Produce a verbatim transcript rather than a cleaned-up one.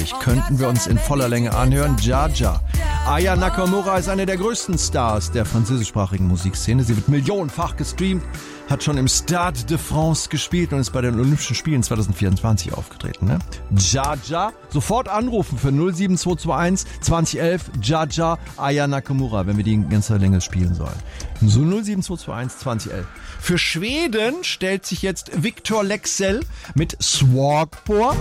Könnten wir uns in voller Länge anhören. Jaja. Aya Nakamura ist eine der größten Stars der französischsprachigen Musikszene. Sie wird millionenfach gestreamt, hat schon im Stade de France gespielt und ist bei den Olympischen Spielen zwanzig vierundzwanzig aufgetreten. Ne? Jaja. Sofort anrufen für null sieben zwei zwei eins zwanzig elf Jaja Aya Nakamura, wenn wir die in ganzer Länge spielen sollen. So null sieben zwei zwei eins zwanzig elf. Für Schweden stellt sich jetzt Victor Leksell mit Swag vor.